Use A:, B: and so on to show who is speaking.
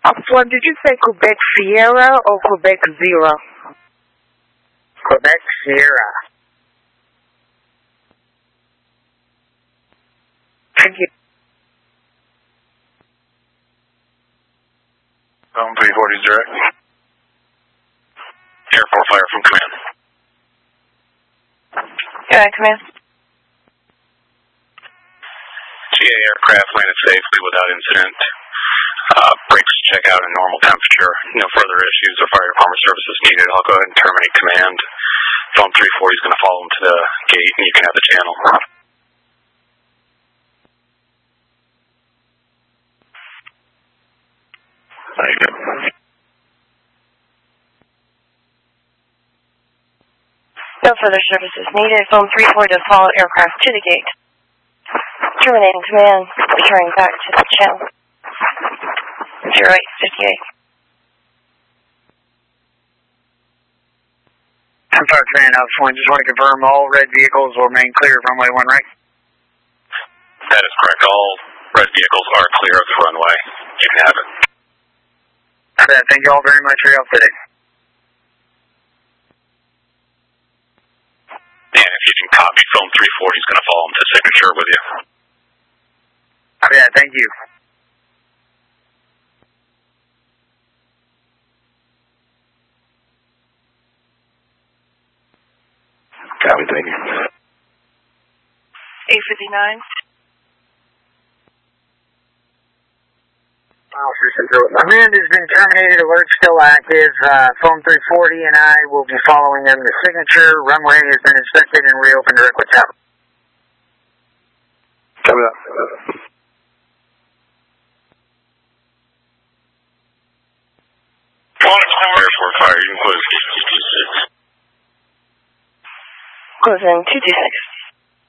A: One, did you say Quebec Sierra or Quebec Zero?
B: Quebec Sierra.
A: Thank you.
C: Phone 340 direct. Airport fire from command.
D: Go ahead, command.
C: GA aircraft landed safely without incident. Brakes check out at normal temperature. No further issues or fire department services needed. I'll go ahead and terminate command. Phone 340 is going to follow him to the gate, and you can have the channel. Thank you.
D: No further services needed. Phone 340 to follow aircraft to the gate. Terminating command. Returning back to the channel. 0858.
B: I'm Fire Command Alpha 1. Just want to confirm all red vehicles will remain clear of runway 1, right?
C: That is correct. All red vehicles are clear of the runway. You can have it.
B: Thank you all very much for your help today.
C: And if you can copy, phone 340 is going to follow him to signature with you.
B: Thank you.
C: Copy, thank you.
D: 859.
B: Command has been terminated. Alert still active. Phone 340 and I will be following them to signature. Runway has been inspected and reopened direct with tower.
C: Copy that. Airport fire, you can close 226.
D: Closing 226.